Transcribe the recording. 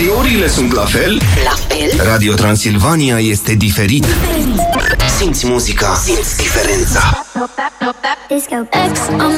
Radiourile sunt la fel? Radio Transilvania este diferit. Simți muzica, simți diferența. Disco.